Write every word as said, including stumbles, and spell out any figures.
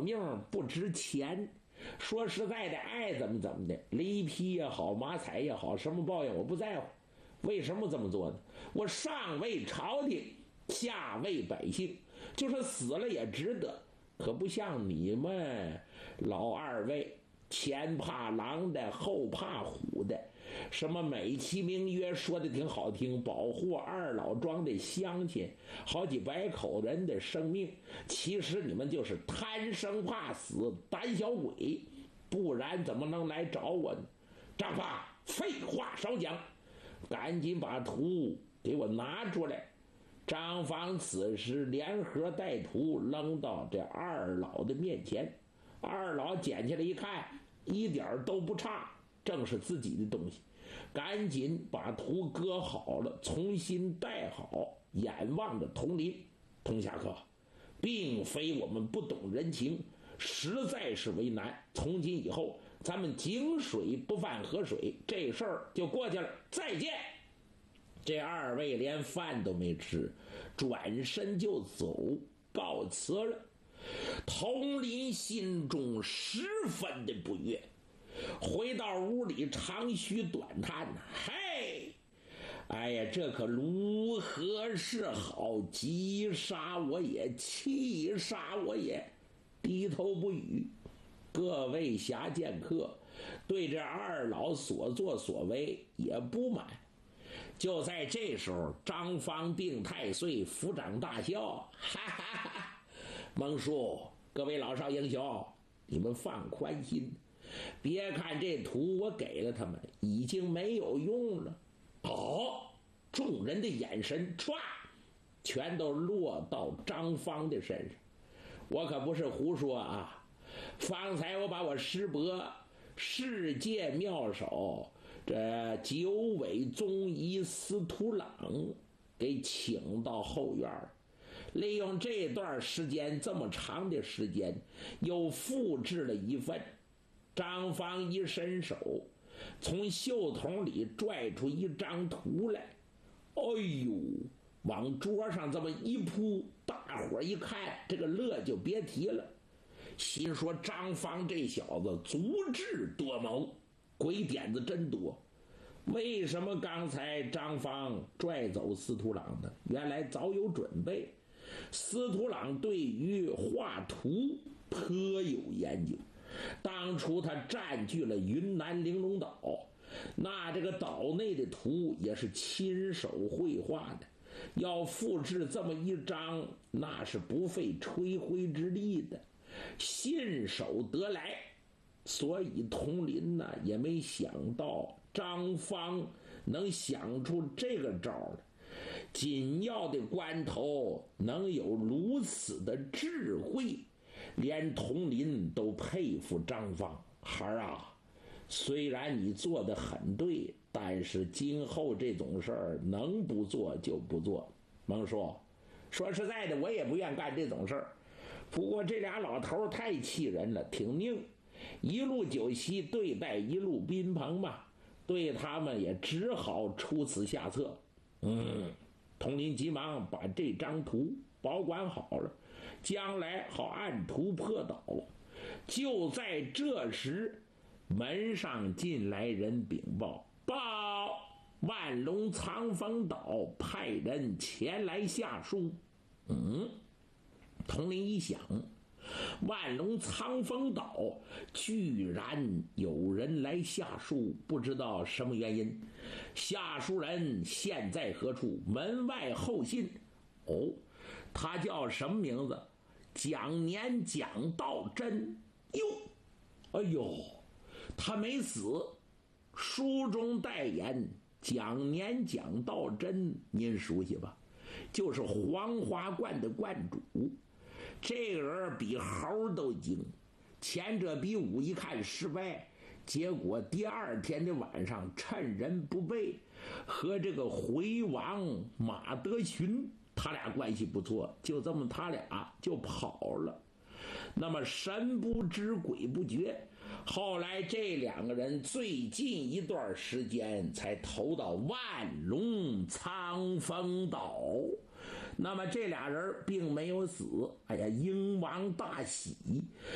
命不值钱。说实在的，爱怎么怎么的，雷劈也好，马踩也好，什么报应我不在乎。为什么这么做呢？我上为朝廷，下为百姓，就是死了也值得。可不像你们老二位，前怕狼的，后怕虎的，什么美其名曰说的挺好听，保护二老庄的乡亲，好几百口人的生命，其实你们就是贪生怕死，胆小鬼，不然怎么能来找我呢？张发，废话少讲，赶紧把图给我拿出来。张方此时联合带图扔到这二老的面前，二老捡起来一看，一点都不差，正是自己的东西，赶紧把图搁好了，重新戴好，眼望着佟林。佟侠客，并非我们不懂人情，实在是为难，从今以后咱们井水不犯河水，这事儿就过去了，再见。这二位连饭都没吃，转身就走，告辞了。佟林心中十分的不悦，回到屋里长吁短叹呐，嘿，哎呀，这可如何是好？急杀我也，气杀我也，低头不语。各位侠剑客对这二老所作所为也不满。就在这时候，张方定太岁抚掌大笑，哈哈哈！蒙叔，各位老少英雄，你们放宽心，别看这图我给了他们，已经没有用了。哦，众人的眼神唰，全都落到张方的身上。我可不是胡说啊！方才我把我师伯世界妙手这九尾宗仪司徒朗给请到后院，利用这段时间，这么长的时间，又复制了一份。张方一伸手，从袖筒里拽出一张图来，哎呦，往桌上这么一铺，大伙一看，这个乐就别提了，心说张方这小子足智多谋，鬼点子真多。为什么刚才张方拽走司徒朗呢？原来早有准备。司徒朗对于画图颇有研究，当初他占据了云南玲珑岛，那这个岛内的图也是亲手绘画的，要复制这么一张，那是不费吹灰之力的，信手得来。所以佟林呢也没想到张方能想出这个招来，紧要的关头能有如此的智慧，连佟林都佩服张方。孩儿啊，虽然你做得很对，但是今后这种事儿能不做就不做。蒙叔，说实在的，我也不愿干这种事儿，不过这俩老头太气人了，挺拧，一路酒席对待一路宾朋嘛，对他们也只好出此下策。嗯，佟林急忙把这张图保管好了，将来好按图破岛。就在这时，门上进来人禀报，报万隆藏风岛派人前来下书。嗯，佟林一想，万隆藏风岛居然有人来下书，不知道什么原因，下书人现在何处？门外候信。哦，他叫什么名字？蒋年蒋道真。哟，哎呦，他没死。书中代言蒋年蒋道真，您熟悉吧？就是黄花观的观主。这个人比猴都精，前者比武一看失败，结果第二天的晚上趁人不备，和这个回王马德群他俩关系不错，就这么他俩就跑了。那么神不知鬼不觉，后来这两个人最近一段时间才投到万隆藏风岛。那么这俩人并没有死，哎呀，英王大喜。